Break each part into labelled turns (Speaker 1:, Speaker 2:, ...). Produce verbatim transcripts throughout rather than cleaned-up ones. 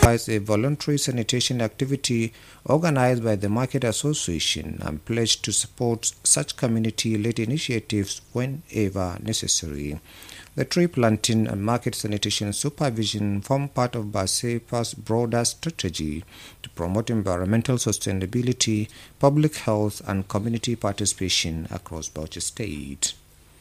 Speaker 1: supervised a voluntary sanitation activity organized by the Market Association and pledged to support such community-led initiatives whenever necessary. The tree planting and market sanitation supervision form part of BASEPA's broader strategy to promote environmental sustainability, public health, and community participation across Bauchi State.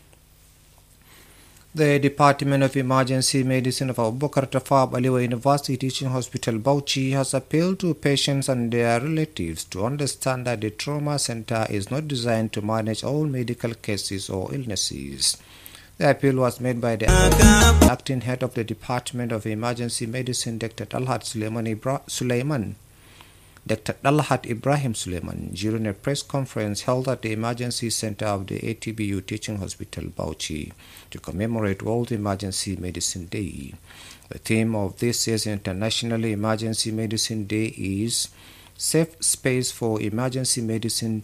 Speaker 1: The Department of Emergency Medicine of Abubakar Tafawa Balewa University Teaching Hospital Bauchi has appealed to patients and their relatives to understand that the trauma center is not designed to manage all medical cases or illnesses. The appeal was made by the acting head of the Department of Emergency Medicine, Doctor Talhat Suleiman Ibra- Suleiman, Doctor Talhat Ibrahim Suleiman, during a press conference held at the Emergency Center of the A T B U Teaching Hospital Bauchi to commemorate World Emergency Medicine Day. The theme of this year's International Emergency Medicine Day is Safe Space for Emergency Medicine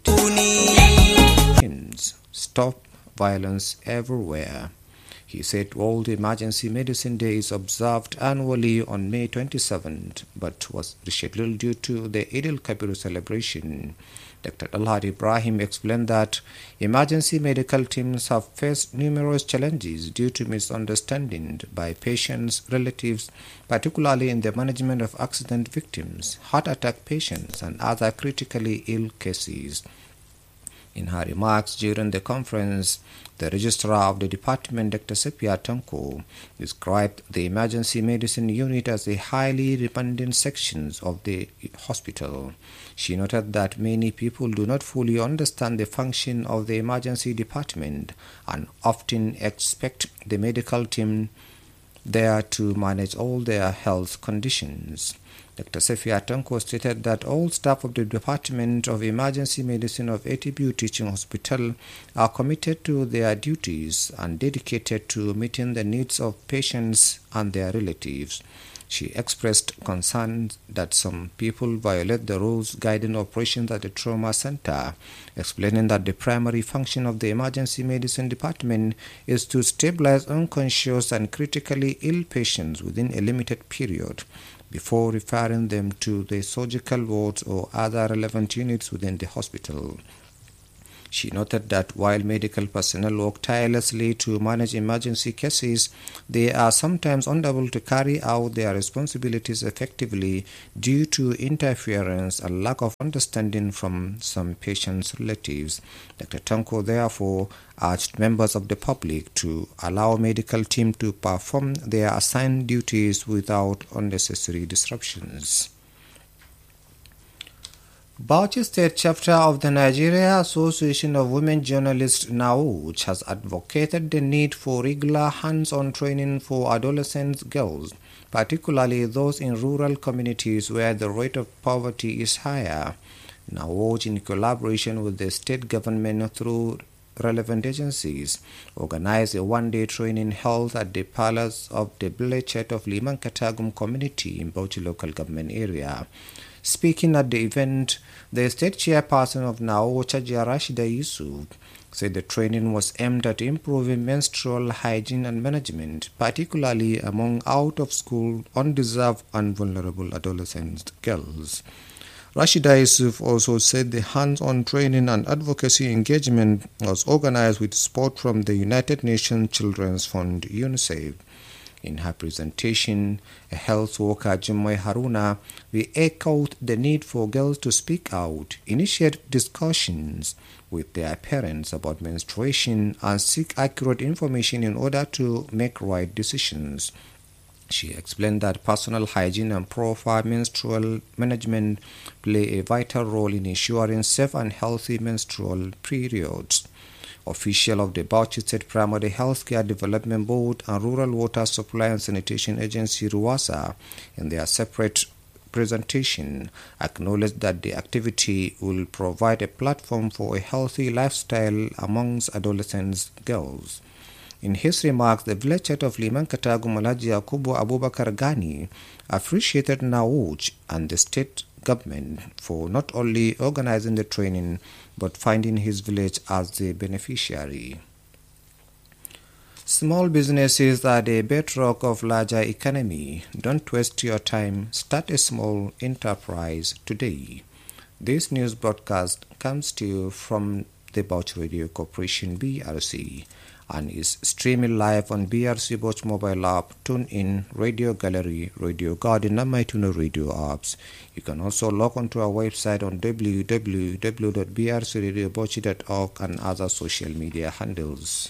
Speaker 1: Teams. Stop Violence Everywhere. He said World Emergency Medicine Day is observed annually on May twenty-seventh, but was rescheduled due to the Eid al-Kabir celebration. Doctor Talhat Ibrahim explained that emergency medical teams have faced numerous challenges due to misunderstanding by patients' relatives, particularly in the management of accident victims, heart attack patients, and other critically ill cases. In her remarks during the conference, the registrar of the department, Doctor Sepia Tanko, described the emergency medicine unit as a highly dependent section of the hospital. She noted that many people do not fully understand the function of the emergency department and often expect the medical team there to manage all their health conditions. Doctor Sefia Tanko stated that all staff of the Department of Emergency Medicine of A T B U Teaching Hospital are committed to their duties and dedicated to meeting the needs of patients and their relatives. She expressed concern that some people violate the rules guiding operations at the trauma center, explaining that the primary function of the emergency medicine department is to stabilize unconscious and critically ill patients within a limited period before referring them to the surgical wards or other relevant units within the hospital. She noted that while medical personnel work tirelessly to manage emergency cases, they are sometimes unable to carry out their responsibilities effectively due to interference and lack of understanding from some patients' relatives. Doctor Tanko therefore urged members of the public to allow medical team to perform their assigned duties without unnecessary disruptions. Bauchi State Chapter of the Nigeria Association of Women Journalists (NAWJ) has advocated the need for regular hands-on training for adolescent girls, particularly those in rural communities where the rate of poverty is higher. NAWJ, in collaboration with the state government through relevant agencies, organized a one-day training held at the palace of the village of Liman Katagum community in Bauchi local government area. Speaking at the event, the state chairperson of NAWJ, Hajia Rashida Yusuf, said the training was aimed at improving menstrual hygiene and management, particularly among out-of-school, undeserved and vulnerable adolescent girls. Rashida Yusuf also said the hands-on training and advocacy engagement was organized with support from the United Nations Children's Fund (UNICEF). In her presentation, a health worker, Jummai Haruna, we echoed the need for girls to speak out, initiate discussions with their parents about menstruation, and seek accurate information in order to make right decisions. She explained that personal hygiene and proper menstrual management play a vital role in ensuring safe and healthy menstrual periods. Official of the Bauchi State Primary Healthcare Development Board and Rural Water Supply and Sanitation Agency (RUWASA), in their separate presentation, acknowledged that the activity will provide a platform for a healthy lifestyle amongst adolescent girls. In his remarks, the village head of Liman Katagum, Alhaji Yakubu Abubakar Gani, appreciated NAWJ and the state government for not only organizing the training but finding his village as the beneficiary. Small businesses are the bedrock of larger economy. Don't waste your time. Start a small enterprise today. This news broadcast comes to you from the Bauchi Radio Corporation B R C and is streaming live on B R C Bauchi mobile app, TuneIn, Radio Gallery, Radio Garden and MyTuner radio apps. You can also log on to our website on w w w dot b r c radio bauchi dot org and other social media handles.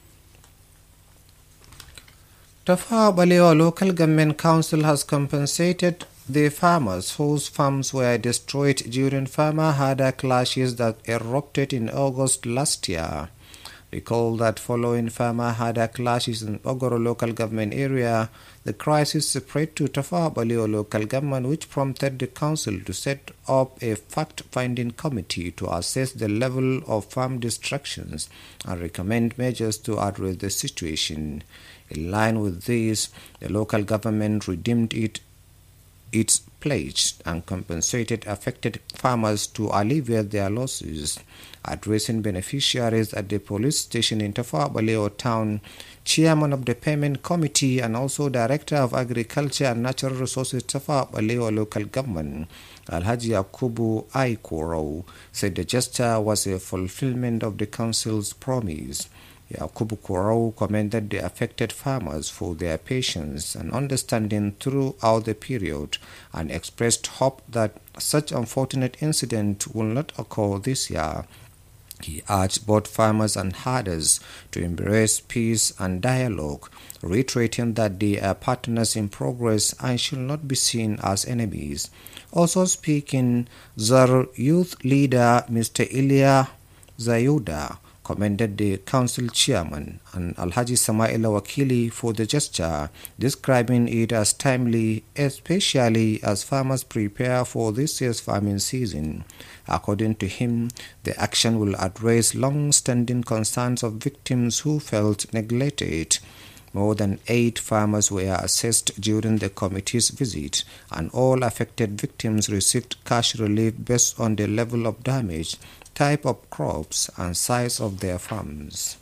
Speaker 1: Tafawa Balewa Local Government Council has compensated the farmers whose farms were destroyed during farmer-herder clashes that erupted in August last year. Recall that following farmer-herder clashes in Ogoro local government area, the crisis spread to Tafawa Balewa local government, which prompted the council to set up a fact-finding committee to assess the level of farm destructions and recommend measures to address the situation. In line with this, the local government redeemed it, its pledge and compensated affected farmers to alleviate their losses. Addressing beneficiaries at the police station in Tafawa Balewa town, chairman of the payment committee and also director of agriculture and natural resources Tafawa Balewa local government, Alhaji Yakubu Aikoro, said the gesture was a fulfillment of the council's promise. Yakubu Korau commended the affected farmers for their patience and understanding throughout the period and expressed hope that such unfortunate incident will not occur this year. He urged both farmers and herders to embrace peace and dialogue, reiterating that they are partners in progress and should not be seen as enemies. Also speaking, Zar youth leader Mister Ilya Zayuda commended the council chairman and Alhaji Samaila Wakili for the gesture, describing it as timely, especially as farmers prepare for this year's farming season. According to him, the action will address long-standing concerns of victims who felt neglected. More than eight farmers were assessed during the committee's visit, and all affected victims received cash relief based on the level of damage, type of crops, and size of their farms.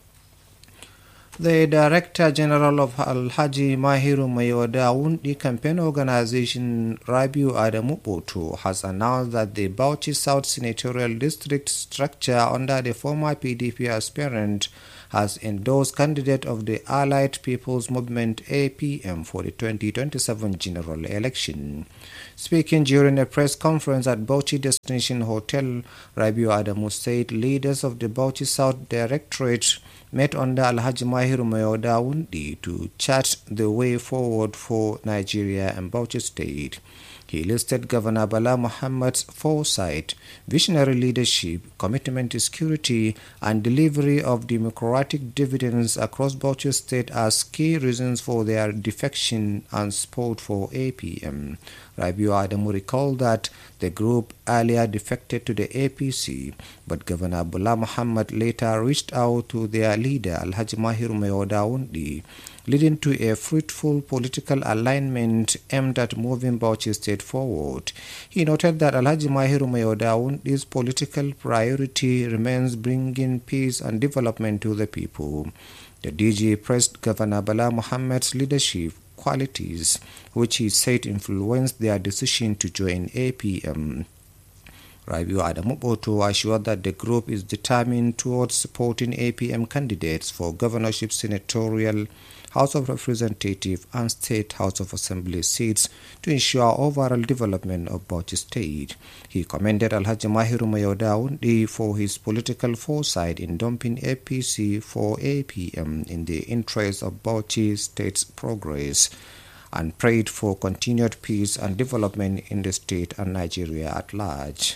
Speaker 1: The Director General of Alhaji Mahiru Mayoda Wundi campaign organization, Rabiu Adamu Boto, has announced that the Bauchi South Senatorial District structure under the former P D P aspirant has endorsed candidate of the Allied People's Movement A P M for the twenty twenty-seven general election. Speaking during a press conference at Bauchi Destination Hotel, Rabiu Adamu said leaders of the Bauchi South Directorate met under Alhaji Mahiru Mayoda Wundi to chart the way forward for Nigeria and Bauchi State. He listed Governor Bala Muhammad's foresight, visionary leadership, commitment to security, and delivery of democratic dividends across Bauchi State as key reasons for their defection and support for A P M. Rabiu Adamu recalled that the group earlier defected to the A P C, but Governor Bala Muhammad later reached out to their leader Alhaji Mahiru Mayoda Wundi, leading to a fruitful political alignment aimed at moving Bauchi State forward. He noted that Alhaji Mahiru Mayoda Wundi's political priority remains bringing peace and development to the people. The D G praised Governor Bala Muhammad's leadership qualities, which he said influenced their decision to join A P M. Rabiu Adamu Boto assured that the group is determined towards supporting A P M candidates for governorship, senatorial, House of Representatives and State House of Assembly seats to ensure overall development of Bauchi State. He commended Alhaji Mahiru Mayoda Wundi for his political foresight in dumping A P C for A P M in the interest of Bauchi State's progress, and prayed for continued peace and development in the state and Nigeria at large.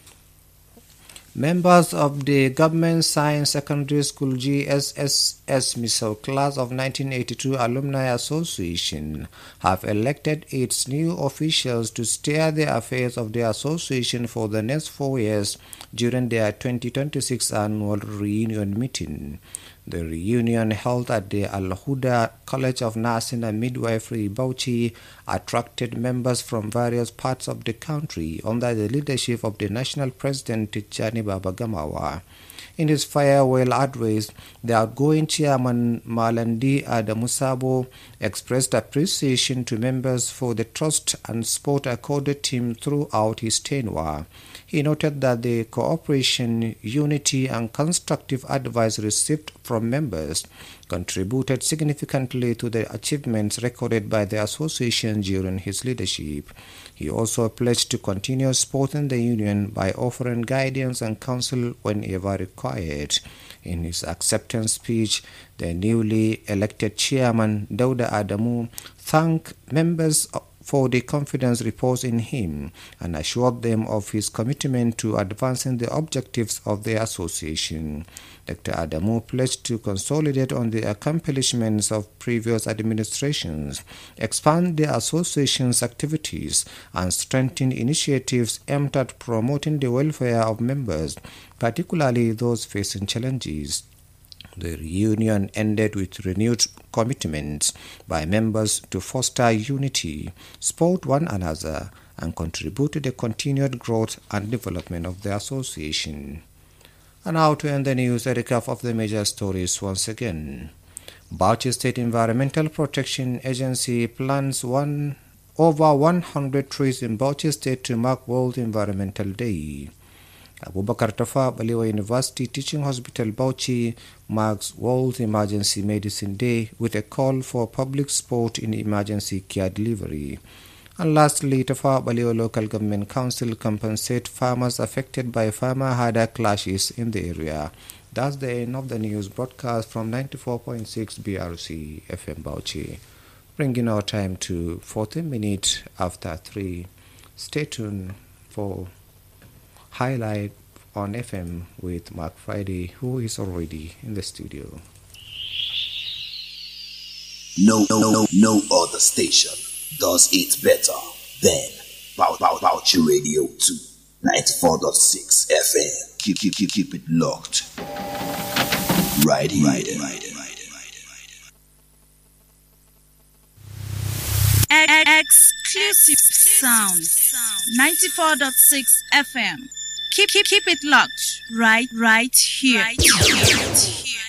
Speaker 1: Members of the Government Science Secondary School G S S S Misau Class of nineteen eighty-two Alumni Association have elected its new officials to steer the affairs of the association for the next four years during their twenty twenty-six annual reunion meeting. The reunion held at the Al-Huda College of Nursing and Midwifery, Bauchi, attracted members from various parts of the country under the leadership of the national president Tijjani Baba Gamawa. In his farewell address, the outgoing chairman Malandi Adamu Sabo expressed appreciation to members for the trust and support accorded him throughout his tenure. He noted that the cooperation, unity, and constructive advice received from members contributed significantly to the achievements recorded by the association during his leadership. He also pledged to continue supporting the union by offering guidance and counsel whenever required. In his acceptance speech, the newly elected chairman, Dauda Adamu, thanked members for the confidence reposed in him and assured them of his commitment to advancing the objectives of the association. Doctor Adamu pledged to consolidate on the accomplishments of previous administrations, expand the association's activities, and strengthen initiatives aimed at promoting the welfare of members, particularly those facing challenges. The reunion ended with renewed commitments by members to foster unity, support one another, and contribute to the continued growth and development of the association. And now to end the news, a recap of the major stories once again. Bauchi State Environmental Protection Agency plans one over one hundred trees in Bauchi State to mark World Environmental Day. Abubakar Tafawa Balewa University Teaching Hospital Bauchi marks World Emergency Medicine Day with a call for public support in emergency care delivery. And lastly, Tafawa Balewa Local Government Council compensate farmers affected by farmer-herder clashes in the area. That's the end of the news broadcast from ninety-four point six B R C F M Bauchi, bringing our time to fourteen minutes after three. Stay tuned for Highlight on F M with Mark Friday, who is already in the studio.
Speaker 2: No, no, no, no other station does it better than Bauchi Radio two, ninety-four point six F M. Keep, keep, keep, keep it locked. Right here. Right here. Right here.
Speaker 3: Exclusive sounds. ninety-four point six F M. Keep, keep, keep it locked. Right, right here. Right here.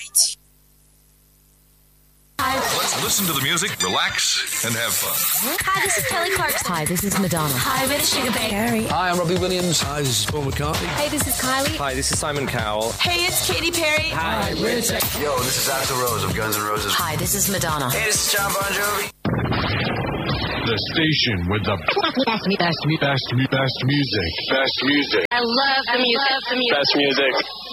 Speaker 4: Let's listen to the music, relax, and have fun.
Speaker 5: Hi, this is Kelly Clarkson.
Speaker 6: Hi, this is Madonna.
Speaker 5: Hi, we're the Sugar Baby.
Speaker 7: Hi, I'm Robbie Williams. Hi, this is Paul McCartney.
Speaker 5: Hey, this is Kylie.
Speaker 8: Hi, this is Simon Cowell.
Speaker 5: Hey, it's Katy Perry.
Speaker 7: Hi, we're Tech.
Speaker 2: Yo, this is Axl Rose of Guns N' Roses.
Speaker 6: Hi, this is Madonna.
Speaker 2: Hey, this is John Bon Jovi.
Speaker 9: The station with the best, best, best, best music. Best music.
Speaker 5: I love the music.
Speaker 8: Best music.